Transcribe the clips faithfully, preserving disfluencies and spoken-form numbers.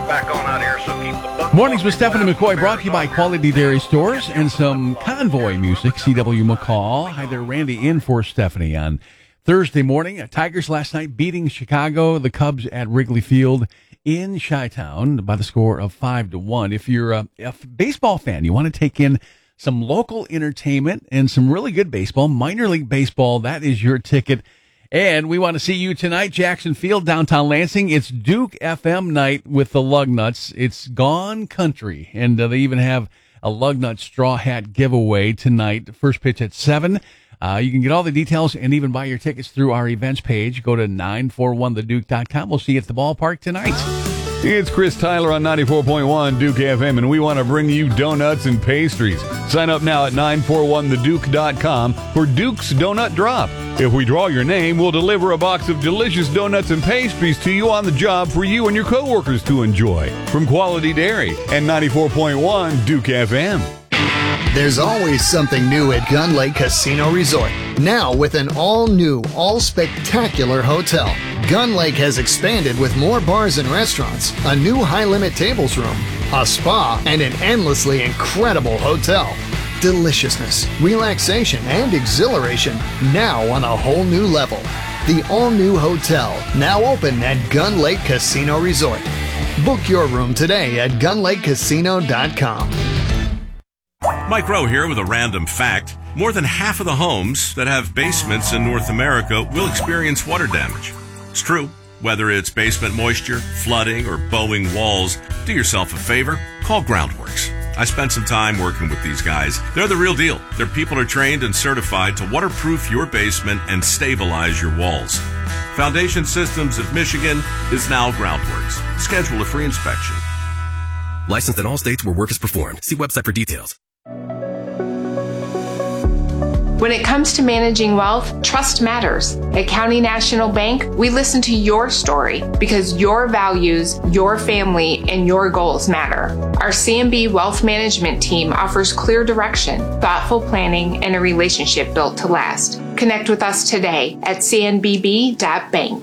back on out here, so keep the buck. Mornings with Stephanie McCoy, brought to you by Quality Dairy Stores and some Convoy music. C W McCall. Hi there, Randy, in for Stephanie on Thursday morning. Tigers last night beating Chicago, the Cubs at Wrigley Field in Chi-Town by the score of five to one. If you're a, a baseball fan, you want to take in some local entertainment and some really good baseball, minor league baseball, that is your ticket. And we want to see you tonight, Jackson Field, downtown Lansing. It's Duke F M night with the Lugnuts. It's Gone Country, and uh, they even have a Lugnut straw hat giveaway tonight. First pitch at seven. Uh, you can get all the details and even buy your tickets through our events page. Go to nine four one the duke dot com. We'll see you at the ballpark tonight. It's Chris Tyler on ninety-four point one Duke F M, and we want to bring you donuts and pastries. Sign up now at nine four one the duke dot com for Duke's Donut Drop. If we draw your name, we'll deliver a box of delicious donuts and pastries to you on the job for you and your coworkers to enjoy. From Quality Dairy and ninety-four point one Duke F M. There's always something new at Gun Lake Casino Resort. Now with an all-new, all-spectacular hotel. Gun Lake has expanded with more bars and restaurants, a new high-limit tables room, a spa, and an endlessly incredible hotel. Deliciousness, relaxation, and exhilaration now on a whole new level. The all-new hotel, now open at Gun Lake Casino Resort. Book your room today at gun lake casino dot com. Mike Rowe here with a random fact. More than half of the homes that have basements in North America will experience water damage. It's true. Whether it's basement moisture, flooding, or bowing walls, do yourself a favor, call Groundworks. I spent some time working with these guys. They're the real deal. Their people are trained and certified to waterproof your basement and stabilize your walls. Foundation Systems of Michigan is now Groundworks. Schedule a free inspection. Licensed in all states where work is performed. See website for details. When it comes to managing wealth, trust matters. At County National Bank, we listen to your story because your values, your family, and your goals matter. Our C N B Wealth Management team offers clear direction, thoughtful planning, and a relationship built to last. Connect with us today at c n b b dot bank.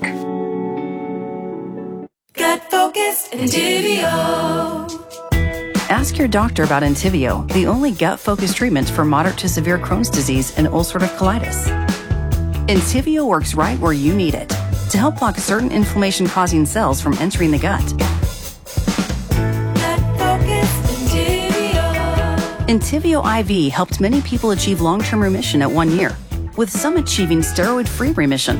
Gut Focus and Entivio. Ask your doctor about Entivio, the only gut-focused treatment for moderate to severe Crohn's disease and ulcerative colitis. Entivio works right where you need it to help block certain inflammation-causing cells from entering the gut. Entivio I V helped many people achieve long-term remission at one year, with some achieving steroid-free remission.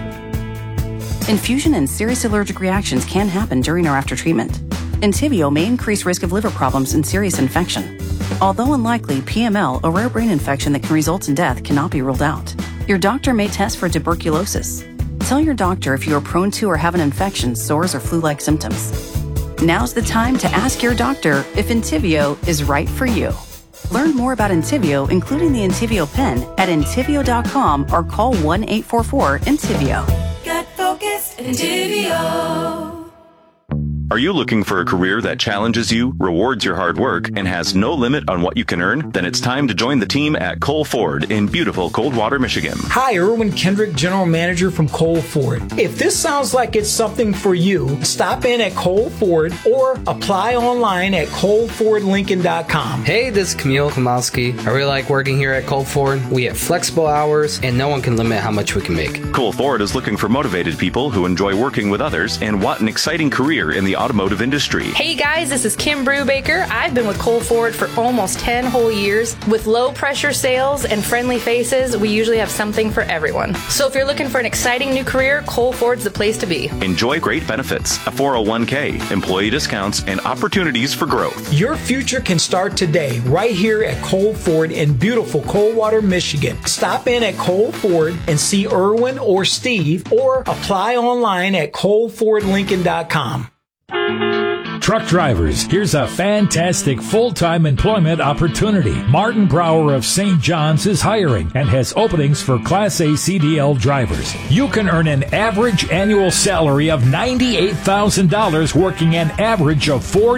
Infusion and serious allergic reactions can happen during or after treatment. Entivio may increase risk of liver problems and serious infection. Although unlikely, P M L, a rare brain infection that can result in death, cannot be ruled out. Your doctor may test for tuberculosis. Tell your doctor if you are prone to or have an infection, sores, or flu-like symptoms. Now's the time to ask your doctor if Entivio is right for you. Learn more about Entivio, including the Entivio pen, at entivio dot com or call one eight four four Entivio. Gut Focus and Entivio. Are you looking for a career that challenges you, rewards your hard work, and has no limit on what you can earn? Then it's time to join the team at Cole Ford in beautiful Coldwater, Michigan. Hi, Erwin Kendrick, General Manager from Cole Ford. If this sounds like it's something for you, stop in at Cole Ford or apply online at cole ford lincoln dot com. Hey, this is Camille Kamowski. I really like working here at Cole Ford. We have flexible hours, and no one can limit how much we can make. Cole Ford is looking for motivated people who enjoy working with others and want an exciting career in the automotive industry. Hey guys, this is Kim Brubaker. I've been with Cole Ford for almost ten whole years. With low pressure sales and friendly faces, we usually have something for everyone. So if you're looking for an exciting new career, Cole Ford's the place to be. Enjoy great benefits, a four oh one k, employee discounts, and opportunities for growth. Your future can start today right here at Cole Ford in beautiful Coldwater, Michigan. Stop in at Cole Ford and see Erwin or Steve, or apply online at cole ford lincoln dot com. Truck drivers, here's a fantastic full-time employment opportunity. Martin Brower of Saint John's is hiring and has openings for Class A C D L drivers. You can earn an average annual salary of ninety-eight thousand dollars working an average of four